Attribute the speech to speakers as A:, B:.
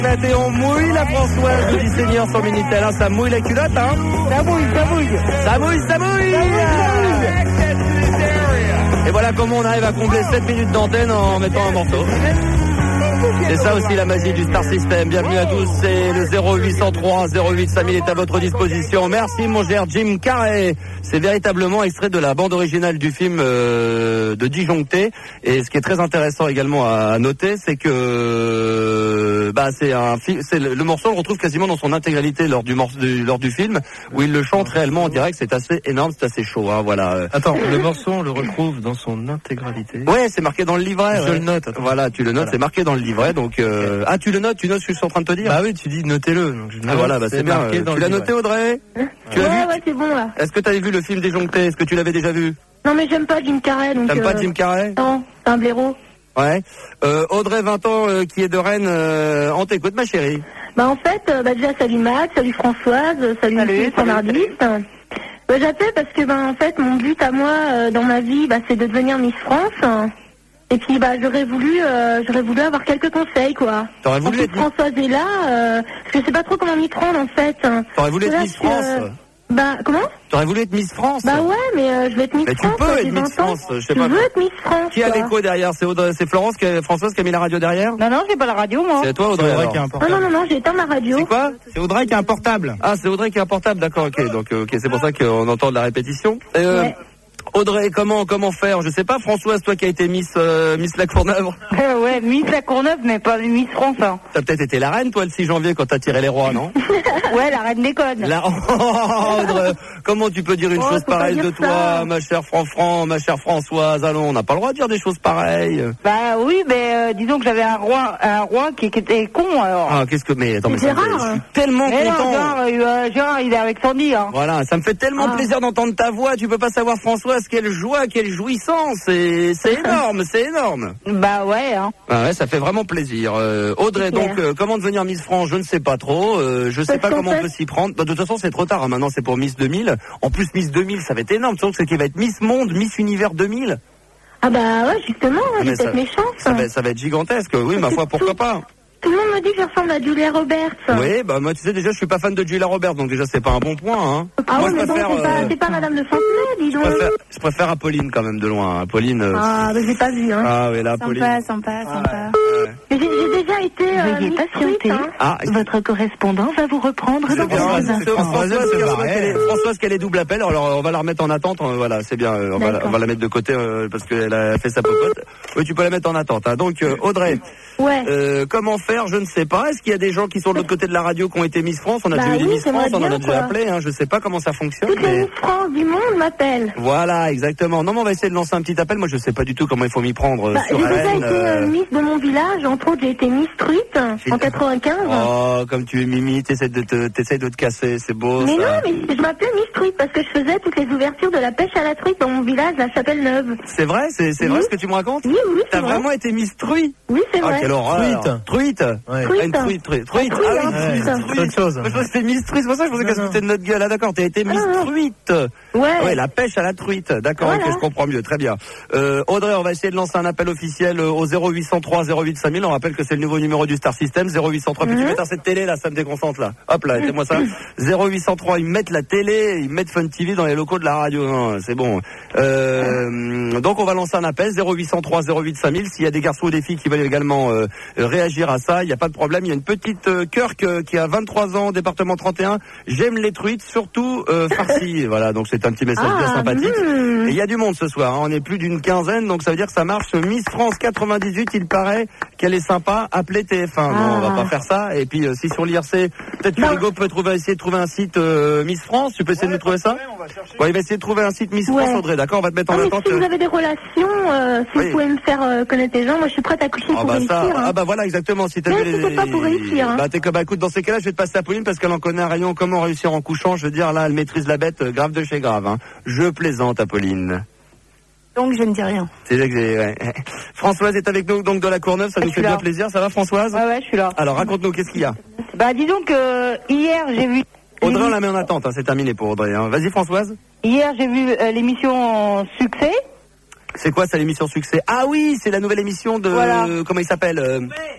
A: Et on mouille la Françoise du Seigneur sur Minitel, hein. Ça mouille la culotte, hein. Ça mouille. Et voilà comment on arrive à combler 7 minutes d'antenne en mettant un morceau. C'est ça aussi la magie du Star System. Bienvenue à tous, c'est le 0803 08 5000 est à votre disposition. Merci mon cher Jim Carrey. C'est véritablement extrait de la bande originale du film de Disjoncté. Et ce qui est très intéressant également à noter, c'est que c'est un film. Le morceau on le retrouve quasiment dans son intégralité lors du film, où il le chante réellement en direct. C'est assez énorme, c'est assez chaud, hein, voilà.
B: Attends, le morceau on le retrouve dans son intégralité.
A: Ouais, c'est marqué dans le livret.
B: Je le note. Attends.
A: Voilà, tu le notes, c'est marqué dans le livret. Donc tu le notes ce que je suis en train de te dire.
B: Bah oui, tu dis notez-le. Donc
A: voilà, c'est bien. Tu l'as noté, Audrey? Tu l'as vu?
C: Ouais, c'est bon là.
A: Est-ce que tu avais vu le film Disjoncté? Est-ce que tu l'avais déjà vu?
C: Non, mais j'aime pas Jim Carrey.
A: T'aimes pas Jim Carrey?
C: Non, c'est un blaireau.
A: Ouais. Audrey, 20 ans, qui est de Rennes, on t'écoute, ma chérie.
C: En fait, déjà salut Max, salut Françoise, salut standardiste. J'appelle parce que en fait mon but à moi dans ma vie c'est de devenir Miss France. Et puis j'aurais voulu avoir quelques conseils quoi.
A: T'aurais voulu être
C: Françoise est là, parce que je sais pas trop comment m'y prendre en fait.
A: T'aurais voulu être Miss France.
C: Comment?
A: T'aurais voulu être Miss France.
C: Ouais, mais je vais être Miss France.
A: Tu peux être Miss France, je sais pas.
C: Je veux être Miss France.
A: Qui a l'écho derrière? C'est Florence, Françoise qui a mis la radio derrière?
C: Non, j'ai pas la radio moi.
A: C'est toi Audrey
B: qui a un portable.
C: Non, j'ai éteint ma radio.
A: C'est quoi?
B: C'est Audrey qui a un portable.
A: Ah, c'est Audrey qui a un portable, d'accord, ok. Donc c'est pour ça qu'on entend de la répétition.
C: Ouais.
A: Audrey, comment faire? Je sais pas, Françoise, toi qui as été Miss La Courneuve.
C: Ouais, Miss La Courneuve, mais pas Miss France. Hein.
A: T'as peut-être été la reine, toi, le 6 janvier, quand t'as tiré les rois, non?
C: Ouais, la reine des codes.
A: Audrey, comment tu peux dire une chose pareille de toi,
C: ça.
A: ma chère ma chère Françoise? Allons, on n'a pas le droit de dire des choses pareilles.
C: Oui, mais disons que j'avais un roi qui était con, alors.
A: Ah, mais attends, mais
C: c'est rare.
A: Je suis tellement content.
C: Non, Gérard, il est avec Sandy, hein.
A: Voilà, ça me fait tellement plaisir d'entendre ta voix. Tu peux pas savoir, Françoise, quelle joie, quelle jouissance. C'est énorme, c'est énorme.
C: Ouais, hein.
A: Ouais, ça fait vraiment plaisir. Audrey, donc, comment devenir Miss France? Je ne sais pas trop. Je sais pas comment on peut s'y prendre. De toute façon, c'est trop tard. Hein. Maintenant, c'est pour Miss 2000. En plus, Miss 2000, ça va être énorme. Tu sais qu'il va être Miss Monde, Miss Univers 2000.
C: Ah ouais, justement, j'ai peut-être mes chances.
A: Ça va être gigantesque. Oui, ma foi, pourquoi pas?
C: Tout le monde me dit que je ressemble à Julia Roberts.
A: Oui, moi, tu sais, déjà, je suis pas fan de Julia Roberts, donc déjà, c'est pas un bon point, hein.
C: Moi, mais bon, c'est pas Madame de Fontenay, dis donc.
A: Je préfère Apolline, quand même, de loin. Apolline.
C: J'ai pas vu, hein.
A: Ah, oui, là, Apolline.
C: Sympa. J'ai déjà été,
D: Veuillez patienter. Votre correspondant va vous reprendre dans quelques instants.
A: Françoise, qu'elle est double appel, alors on va la remettre en attente, voilà, c'est bien, on va la mettre de côté, parce qu'elle a fait sa popote. Oui, tu peux la mettre en attente, hein. Donc, Audrey.
C: Ouais.
A: Comment faire, je ne sais pas. Est-ce qu'il y a des gens qui sont de l'autre côté de la radio qui ont été Miss France? On a déjà eu des Miss France, on en a déjà appelé, hein. Je sais pas comment ça fonctionne.
C: Toutes les Miss France du monde m'appellent.
A: Voilà, exactement. Non, mais on va essayer de lancer un petit appel. Moi, je sais pas du tout comment il faut m'y prendre sur
C: j'ai
A: Rennes.
C: déjà été Miss de mon village. Entre autres, j'ai été Miss Truite en 95.
A: Oh, comme tu es Mimi, t'essaies de te casser, c'est beau.
C: Mais
A: ça.
C: non, mais je m'appelais Miss Truite parce que je faisais toutes les ouvertures de la pêche à la truite dans mon village, la Chapelle-Neuve.
A: C'est vrai, c'est vrai ce que tu me racontes?
C: Oui,
A: T'as vraiment été Miss Truite?
C: Oui, c'est vrai.
A: Quelle horreur. Truite.
C: Ouais.
A: Une truite. Ah oui,
B: c'est autre chose.
A: Je pensais que c'était Miss Truite, c'est pour ça que je pensais qu'elle se foutait de notre gueule. Ah d'accord, t'as été Miss Truite. Ouais, la pêche à la truite. D'accord, voilà. Ok, je comprends mieux, très bien. Audrey, on va essayer de lancer un appel officiel au 0803 08 5000. On rappelle que c'est le nouveau numéro du Star System, 0803. Puis tu mets cette télé là, ça me déconcentre là. Hop là, mettez-moi ça. 0803, ils mettent la télé, ils mettent Fun TV dans les locaux de la radio. Non, c'est bon. Donc on va lancer un appel 0803 08 5000. S'il y a des garçons ou des filles qui veulent également réagir à ça, il n'y a pas de problème. Il y a une petite Kirk qui a 23 ans, département 31. J'aime les truites, surtout farcies. Voilà, donc c'est un petit message bien sympathique. Et il y a du monde ce soir, hein. On est plus d'une quinzaine, donc ça veut dire que ça marche. Miss France 98, il paraît qu'elle est sympa. Appelez TF1. Non, on va pas faire ça. Et puis si sur l'IRC, peut-être que Hugo peut essayer de trouver un site Miss France. Tu peux essayer de nous trouver ça? Bon, il va essayer de trouver un site Miss France, Audrey. D'accord, on va te mettre en attente.
C: Si vous avez des relations, si vous pouvez me faire connaître des gens, moi je suis prête à coucher pour réussir.
A: Ah bah voilà, exactement. Si t'as
C: c'est pas pour réussir. Hein.
A: Écoute, dans ces cas-là, je vais te passer à Pauline parce qu'elle en connaît un rayon. Comment réussir en couchant? Je veux dire, là, elle maîtrise la bête, grave de chez grave. Hein. Je plaisante, Apolline.
D: Donc je ne dis rien.
A: C'est vrai que Françoise est avec nous, donc de la Courneuve, ça nous fait bien plaisir. Ça va, Françoise?
C: Ouais, je suis là.
A: Alors raconte-nous, qu'est-ce qu'il y a?
C: Disons que hier j'ai vu.
A: Audrey, on la met en attente, hein, c'est terminé pour Audrey. Hein. Vas-y, Françoise.
C: Hier j'ai vu l'émission Succès.
A: C'est quoi ça, l'émission Succès? Ah oui, c'est la nouvelle émission de... Voilà. Comment il s'appelle